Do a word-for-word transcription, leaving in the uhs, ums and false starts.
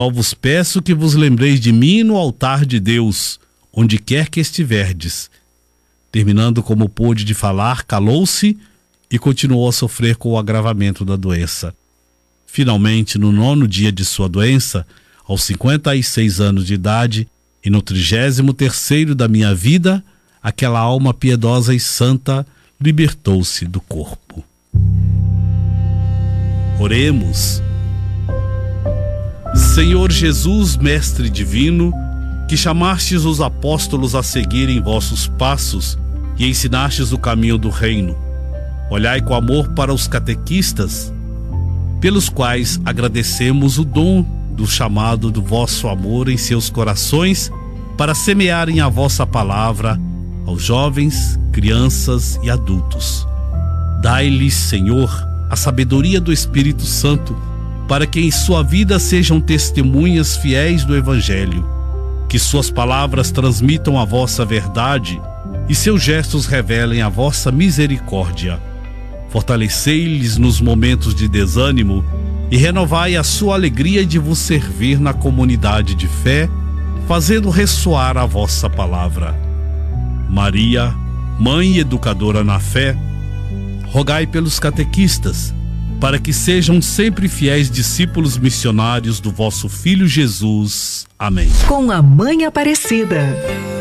Só vos peço que vos lembreis de mim no altar de Deus, onde quer que estiverdes. Terminando como pôde de falar, calou-se e continuou a sofrer com o agravamento da doença. Finalmente, no nono dia de sua doença, aos cinquenta e seis anos de idade, e no trigésimo terceiro da minha vida, aquela alma piedosa e santa libertou-se do corpo. Oremos. Senhor Jesus, Mestre Divino, que chamastes os apóstolos a seguirem vossos passos e ensinastes o caminho do reino, olhai com amor para os catequistas, pelos quais agradecemos o dom do chamado do vosso amor em seus corações para semearem a vossa palavra aos jovens, crianças e adultos. Dai-lhes, Senhor, a sabedoria do Espírito Santo, para que em sua vida sejam testemunhas fiéis do Evangelho, que suas palavras transmitam a vossa verdade e seus gestos revelem a vossa misericórdia. Fortalecei-lhes nos momentos de desânimo e renovai a sua alegria de vos servir na comunidade de fé, fazendo ressoar a vossa palavra. Maria, Mãe e Educadora na fé, rogai pelos catequistas, para que sejam sempre fiéis discípulos missionários do vosso Filho Jesus. Amém. Com a Mãe Aparecida.